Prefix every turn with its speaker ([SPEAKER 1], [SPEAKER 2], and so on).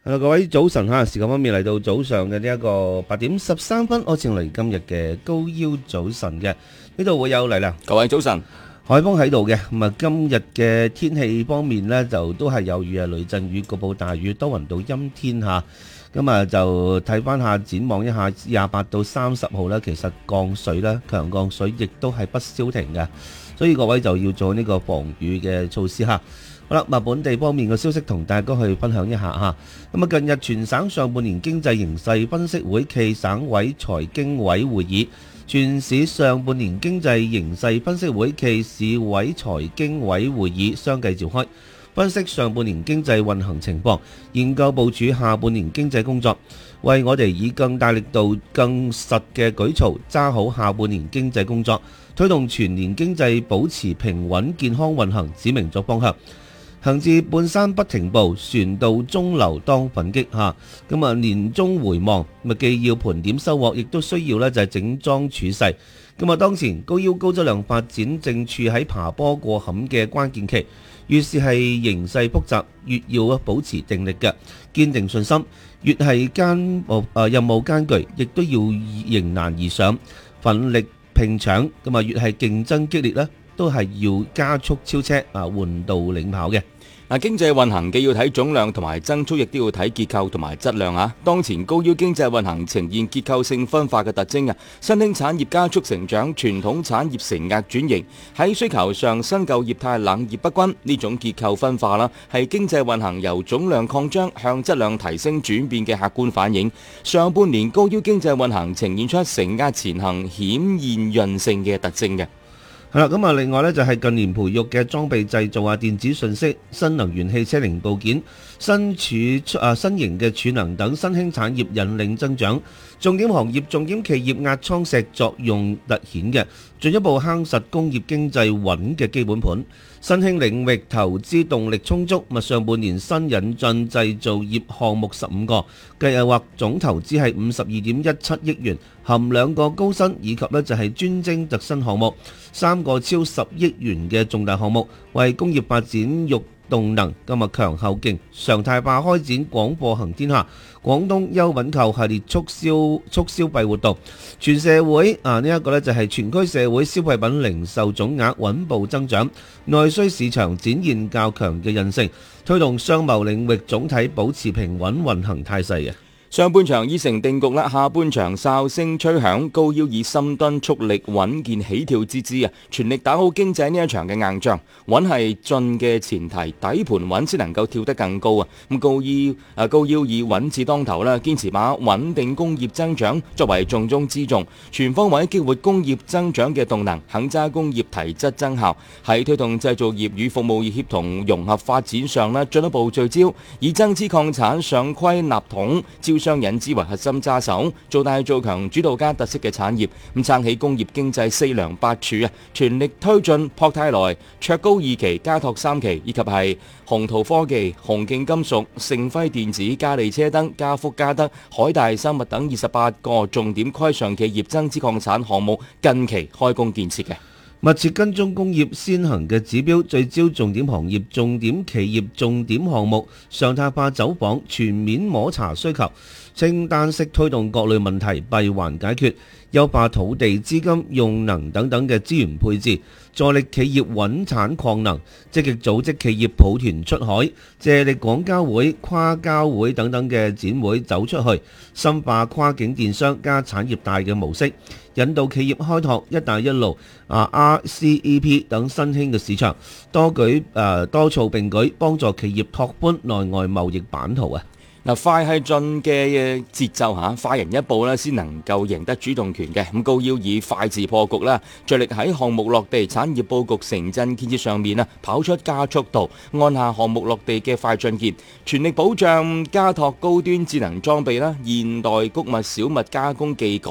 [SPEAKER 1] 各位早晨嚇，時間方面嚟到早上嘅呢一個8點13分，我正嚟今日嘅高腰早晨嘅呢度會有嚟啦。
[SPEAKER 2] 各位早晨，
[SPEAKER 1] 海風喺度嘅咁啊，今日嘅天氣方面呢，就都係有雨啊，雷陣雨，局部大雨，多雲到陰天嚇。咁啊，就睇翻下展望一下28到30號呢，其實降水啦，強降水亦都係不消停嘅，所以各位就要做呢個防雨嘅措施嚇。好啦，本地方面嘅消息同大家去分享一下嚇。咁啊，近日全省上半年經濟形勢分析會暨省委財經委會議，全市上半年經濟形勢分析會暨市委財經委會議相繼召開，分析上半年經濟運行情況，研究部署下半年經濟工作，為我哋以更大力度、更實嘅舉措揸好下半年經濟工作，推動全年經濟保持平穩健康運行，指明咗方向。行至半山不停步，船到中流當奮擊嚇。咁啊，年終回望，既要盤點收穫，亦都需要就係整裝處世。咁啊，當前高腰高質量發展正處喺爬坡過坎嘅關鍵期，越是係形勢複雜，越要保持定力嘅堅定信心；越係任務艱巨，亦都要迎難而上，奮力拼搶。咁啊，越係競爭激烈呢，都係要加速超車換道領跑嘅。
[SPEAKER 2] 經濟運行既要睇總量同埋增速，亦都要睇結構同埋質量啊！當前高腰經濟運行呈現結構性分化嘅特徵啊，新興產業加速成長，傳統產業承壓轉型，喺需求上新舊業態冷熱不均，呢種結構分化啦，係經濟運行由總量擴張向質量提升轉變嘅客觀反映。上半年高腰經濟運行呈現出承壓前行、顯現韌性嘅特徵嘅。
[SPEAKER 1] 係啦，咁啊，另外呢，就係近年培育嘅裝備製造啊、電子信息、新能源汽車零部件、新型嘅儲能等新興產業引領增長，重點行業、重點企業壓艙石作用突顯嘅，進一步夯實工業經濟穩嘅基本盤。新興領域投資動力充足，上半年新引進製造業項目15個，計劃總投資係52.17億元，含2個高新以及就係專精特新項目，3個超10億元嘅重大項目，為工業發展育動能，今日強後勁，常態化開展廣貨行天下、廣東優品購系列促消費活動，全社會呢一個呢就係全區社會消費品零售總額穩步增長，內需市場展現較強嘅韌性，推動商貿領域總體保持平穩運行態勢嘅。
[SPEAKER 2] 上半場已成定局啦，下半場哨聲吹響，高腰以深蹲蓄力穩健起跳之姿啊，全力打好經濟呢一場嘅硬仗。穩係進嘅前提，底盤穩先能夠跳得更高啊！咁高腰以穩字當頭啦，堅持把穩定工業增長作為重中之重，全方位激活工業增長嘅動能，肯揸工業提質增效，喺推動製造業與服務業協同融合發展上呢，進一步聚焦，以增資擴產、上規納統、招商引資為核心揸手，做大做強主導加特色嘅產業，咁撐起工業經濟四梁八柱啊！全力推進樸泰來、卓高2期、嘉拓3期，以及係鴻圖科技、鴻敬金屬、盛輝電子、嘉利車燈、嘉福嘉德、海大生物等28個重點規上企業增資擴產項目近期開工建設嘅。
[SPEAKER 1] 密切跟蹤工業先行嘅指標，聚焦重點行業、重點企業、重點項目，常態化走訪，全面摸查需求，清單式推動各類問題閉環解決，優化土地、資金、用能等等嘅資源配置，助力企業穩產擴能，積極組織企業抱團出海，借力廣交會、跨交會等等嘅展會走出去，深化跨境電商加產業帶嘅模式，引導企業開拓一帶一路、RCEP 等新興嘅市場，多措並舉，幫助企業拓寬內外貿易版圖啊！
[SPEAKER 2] 快係進嘅節奏嚇，快人一步咧，先能夠贏得主動權嘅。咁高腰以快字破局啦，着力喺項目落地、產業佈局、城鎮建設上面啊，跑出加速度，按下項目落地嘅快進鍵，全力保障加拓高端智能裝備啦、現代穀物小麥加工技改